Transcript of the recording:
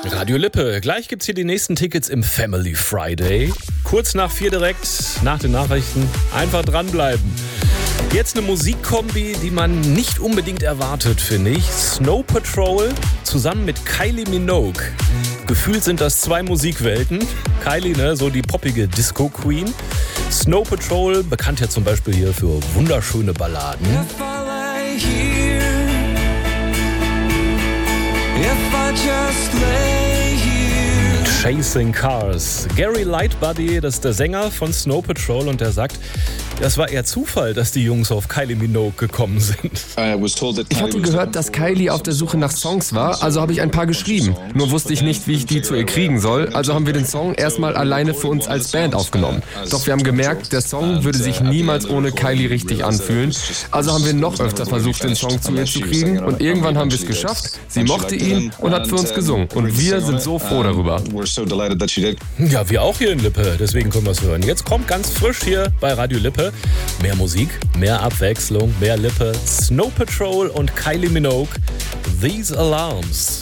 Radio Lippe. Gleich gibt's hier die nächsten Tickets im Family Friday. Kurz nach 4 direkt, nach den Nachrichten. Einfach dranbleiben. Jetzt eine Musikkombi, die man nicht unbedingt erwartet, finde ich. Snow Patrol zusammen mit Kylie Minogue. Gefühlt sind das 2 Musikwelten. Kylie, ne, so die poppige Disco-Queen. Snow Patrol, bekannt ja zum Beispiel hier für wunderschöne Balladen. Chasing Cars. Gary Lightbody, das ist der Sänger von Snow Patrol, und der sagt, das war eher Zufall, dass die Jungs auf Kylie Minogue gekommen sind. Ich hatte gehört, dass Kylie auf der Suche nach Songs war, also habe ich ein paar geschrieben. Nur wusste ich nicht, wie ich die zu ihr kriegen soll, also haben wir den Song erstmal alleine für uns als Band aufgenommen. Doch wir haben gemerkt, der Song würde sich niemals ohne Kylie richtig anfühlen, also haben wir noch öfter versucht, den Song zu ihr zu kriegen, und irgendwann haben wir es geschafft. Sie mochte ihn und hat für uns gesungen, und wir sind so froh darüber. Ja, wir auch hier in Lippe, deswegen können wir es hören. Jetzt kommt ganz frisch hier bei Radio Lippe mehr Musik, mehr Abwechslung, mehr Lippe. Snow Patrol und Kylie Minogue, These Alarms.